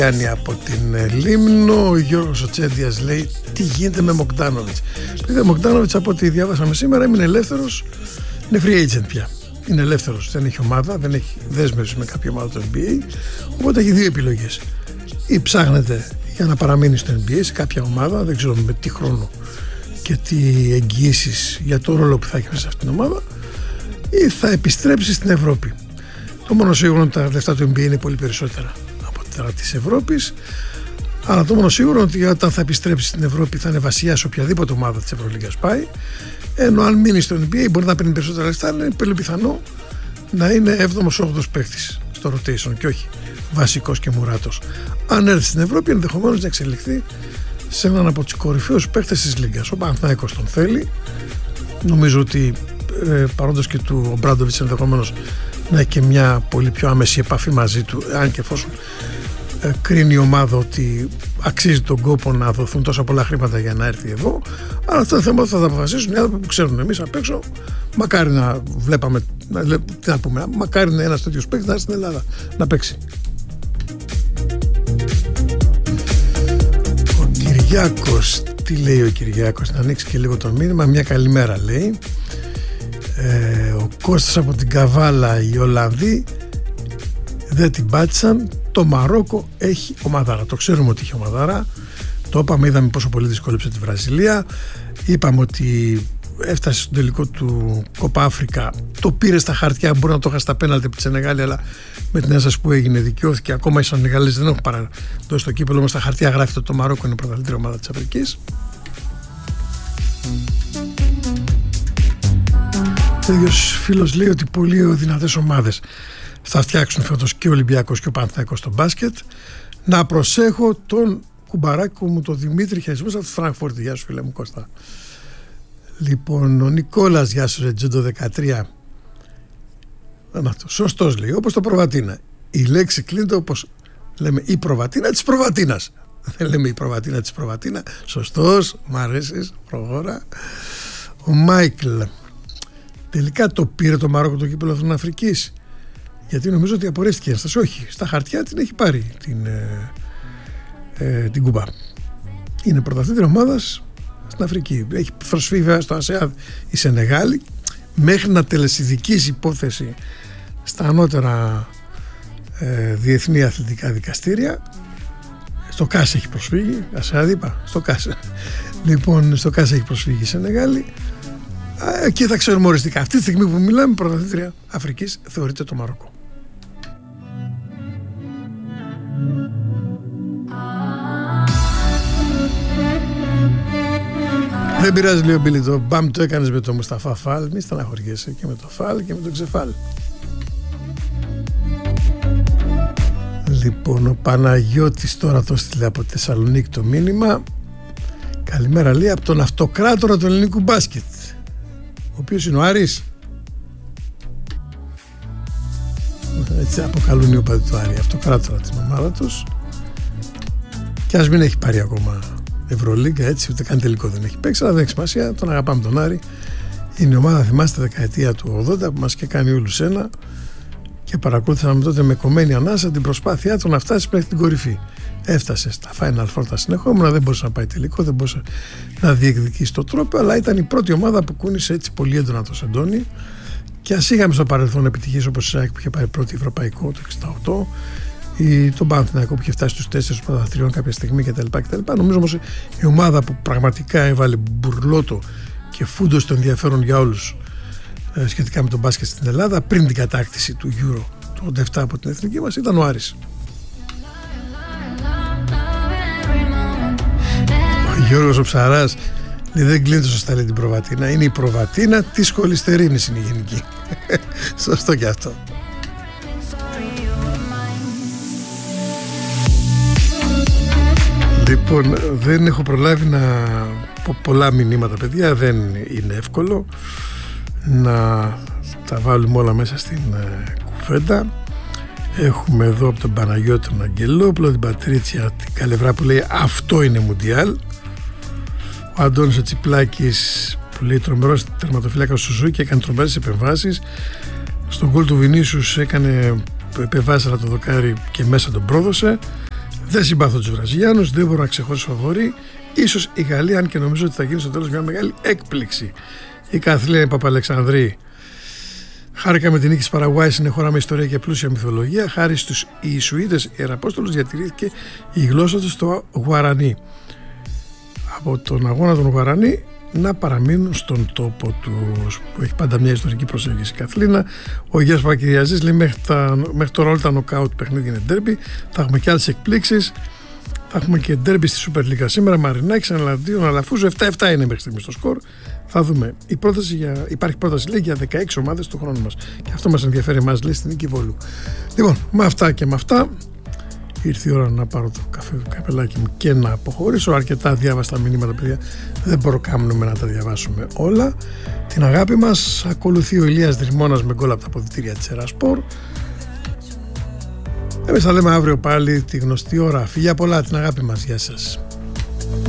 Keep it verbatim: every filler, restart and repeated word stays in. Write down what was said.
Γιάννη από την Λίμνο. Ο Γιώργος Οτσέντιας λέει τι γίνεται με Μογκτάνοβιτς. Ο Μογκτάνοβιτς, από ό,τι διάβασαμε σήμερα, είναι ελεύθερος, είναι free agent πια. Είναι ελεύθερος, δεν έχει ομάδα, δεν έχει δέσμευση με κάποια ομάδα του N B A, οπότε έχει δύο επιλογές. Ή ψάχνεται για να παραμείνει στο N B A σε κάποια ομάδα, δεν ξέρω με τι χρόνο και τι εγγυήσεις για το ρόλο που θα έχει σε αυτήν την ομάδα, ή θα επιστρέψει στην Ευρώπη. Το μόνο σίγουρο είναι ότι τα λεφτά του N B A είναι πολύ περισσότερα από τα της Ευρώπης, αλλά το μόνο σίγουρο είναι ότι όταν θα επιστρέψει στην Ευρώπη θα είναι βασιλιάς σε οποιαδήποτε ομάδα της Ευρωλίγκας πάει, ενώ αν μείνει στο N B A μπορεί να παίρνει περισσότερα λεφτά, είναι πολύ πιθανό να είναι έβδομος όγδοος παίκτης στο rotation και όχι βασικός και μουράτος. Αν έρθει στην Ευρώπη, ενδεχομένως να εξελιχθεί σε έναν από τους κορυφαίους παίκτες της Λίγκας. Ο Παναθηναϊκός τον θέλει. Νομίζω ότι ε, παρόντος και του ο Μπράντοβιτς ενδεχομένως να έχει και μια πολύ πιο άμεση επαφή μαζί του, αν και εφόσον ε, κρίνει η ομάδα ότι αξίζει τον κόπο να δοθούν τόσα πολλά χρήματα για να έρθει εδώ. Αλλά αυτό το θέμα θα τα αποφασίσουν οι άνθρωποι που ξέρουν. Εμείς απ' έξω, μακάρι να βλέπαμε, να, τι να πούμε, μακάρι να ένας τέτοιος παίκτης να έρθει στην Ελλάδα να παίξει. Ο Κυριάκος, τι λέει ο Κυριάκος, να ανοίξει και λίγο το μήνυμα. Μια καλημέρα λέει. Ε, ο Κώστας από την Καβάλα, οι Ολλανδοί δεν την πάτησαν. Το Μαρόκο έχει ομαδάρα. Το ξέρουμε ότι έχει ομαδάρα. Το είπαμε, είδαμε πόσο πολύ δυσκόλεψε τη Βραζιλία. Είπαμε ότι έφτασε στο τελικό του Κόπα Αφρικα. Το πήρε στα χαρτιά. Μπορεί να το είχα στα πέναλτι από τη Σενεγάλη, αλλά με την ένσταση που έγινε δικαιώθηκε. Ακόμα οι Σενεγάλες δεν έχουν παραδώσει στο κύπελλο, όμως στα χαρτιά γράφει ότι το Μαρόκο είναι η πρωταθλήτρια ομάδα της Αφρικής. Ο ίδιος φίλος λέει ότι πολύ δυνατές ομάδες θα φτιάξουν φέτος και ο Ολυμπιακός και ο Παναθηναϊκός στο μπάσκετ. Να προσέχω τον κουμπαράκο μου, τον Δημήτρη Χαϊσμούς από τη Φραγκφούρτη. Γεια σου φίλε μου Κώστα. Λοιπόν, ο Νικόλας, γεια σου Ρετζέντο δεκατρία. Σωστός λέει, όπως το προβατίνα. Η λέξη κλείνεται όπως λέμε η προβατίνα της προβατίνας. Δεν λέμε η προβατίνα της προβατίνα. Σωστός, μ' αρέσεις, προχώρα. Ο Μάικλ, τελικά το πήρε το Μαρόκο το κύπελλο των Αφρικής? Γιατί νομίζω ότι απορρέστηκε η ένσταση. Όχι, στα χαρτιά την έχει πάρει την, ε, ε, την Κουμπά. Είναι πρωταθλήτρια ομάδας στην Αφρική. Έχει προσφύγει βέβαια στο ΑΣΕΑΔ η Σενεγάλη μέχρι να τελεσιδικήσει υπόθεση στα ανώτερα ε, διεθνή αθλητικά δικαστήρια. Στο ΚΑΣ έχει προσφύγει. ΑΣΕΑΔ είπα, στο ΚΑΣ. Λοιπόν, στο ΚΑΣ έχει προσφύγει η Σενεγάλη. Εκεί θα ξέρουμε οριστικά. Αυτή τη στιγμή που μιλάμε, πρωταθλήτρια Αφρικής θεωρείται το Μαρόκο. Δεν πειράζει, λέει ο Μπίλι, το μπαμ το έκανες με το Μουσταφά Φάλ. Μη στεναχωριέσαι, και με το Φάλ και με το Ξεφάλ. Λοιπόν, ο Παναγιώτης τώρα το στείλε από Θεσσαλονίκη το μήνυμα. Καλημέρα, λέει, από τον αυτοκράτορα του ελληνικού μπάσκετ, ο οποίος είναι ο Άρης. Έτσι αποκαλούν οι οπαδοί του Άρη, αυτοκράτορα την ομάδα τους. Και ας μην έχει πάρει ακόμα Ευρωλίγκα, έτσι, ούτε καν τελικό δεν έχει παίξει, αλλά δεν έχει σημασία, τον αγαπάμε τον Άρη. Είναι η ομάδα, θυμάστε, δεκαετία του ογδόντα που μας είχε κάνει όλους ένα και παρακολουθήσαμε τότε με κομμένη ανάσα την προσπάθειά του να φτάσει μέχρι την κορυφή. Έφτασε στα Final Four τα συνεχόμενα, δεν μπορούσε να πάει τελικό, δεν μπορούσε να διεκδικήσει το τρόπο, αλλά ήταν η πρώτη ομάδα που κούνησε έτσι πολύ έντονα το σεντόνι. Και ας είχαμε στο παρελθόν επιτυχίες όπως η ΣΑΕΚ που είχε πάει πρώτη ευρωπαϊκό το εξήντα οκτώ, ή τον Παναθηναϊκό που είχε φτάσει στους τέσσερις πρωταθλητριών κάποια στιγμή κτλ. κτλ. Νομίζω όμως η ομάδα που πραγματικά έβαλε μπουρλότο και φούντο στο ενδιαφέρον για όλους ε, σχετικά με τον μπάσκετ στην Ελλάδα πριν την κατάκτηση του Euro του ογδόντα επτά από την εθνική μας ήταν ο Άρης. Ο Γιώργος ο Ψαράς λέει, δεν κλείνει σωστά, λέει, την προβατίνα. Είναι η προβατίνα της χολυστερίνης, είναι η γενική. Σωστό και αυτό. Λοιπόν, δεν έχω προλάβει να πω πολλά μηνύματα, παιδιά. Δεν είναι εύκολο να τα βάλουμε όλα μέσα στην ε, κουβέντα. Έχουμε εδώ από τον Παναγιώτη τον Αγγελόπουλο, την Πατρίτσια την Καλευρά που λέει αυτό είναι Μουντιάλ. Ο Αντώνης ο Τσιπλάκης που λέει τρομερός τερματοφύλακας του Σουζούκη, έκανε τρομερές επεμβάσεις. Στον γκολ του Βινίσιους έκανε επεμβάσεις, αλλά το δοκάρι και μέσα τον πρόδωσε. Δεν συμπάθω τους Βραζιλιάνους, δεν μπορώ να ξεχωρίσω φαβορί. Ίσως η Γαλλία, αν και νομίζω ότι θα γίνει στο τέλος μια μεγάλη έκπληξη. Η Καθλίνα Παπαλεξανδρή. Χάρηκα με την νίκη της Παραγουάης, είναι χώρα με ιστορία και πλούσια μυθολογία. Χάρη στους Ιησουήτες Ιεραπόστολους διατηρήθηκε η γλώσσα του στο Γουαρανί. Από τον αγώνα των Γουαρανί να παραμείνουν στον τόπο τους, που έχει πάντα μια ιστορική προσέγγιση. Καθλίνα, ο Γιάννης Παπακυριαζής λέει μέχρι, τα, μέχρι τώρα όλα τα νοκάουτ παιχνίδια είναι ντέρμπι. Θα έχουμε και άλλες εκπλήξεις. Θα έχουμε και ντέρμπι στη Super League σήμερα. Μαρινάκης εναντίον Αλαφούζου. επτά επτά είναι μέχρι στιγμή στο σκορ. Θα δούμε. Η πρόταση για, υπάρχει πρόταση λέει για δεκαέξι ομάδες του χρόνου μας. Και αυτό μας ενδιαφέρει εμάς, λέει, στην νίκη Βόλου. Λοιπόν, με αυτά και με αυτά ήρθε η ώρα να πάρω το καφέ του καπελάκι μου και να αποχωρήσω. Αρκετά διάβαστα μηνύματα, παιδιά. Δεν προκάμνουμε να τα διαβάσουμε όλα. Την αγάπη μας ακολουθεί ο Ηλίας Δρυμώνας με γκολ από τα αποδυτήρια της Ερασπορ. Εμείς θα λέμε αύριο πάλι τη γνωστή ώρα. Φιλιά πολλά, την αγάπη μας. Γεια σας.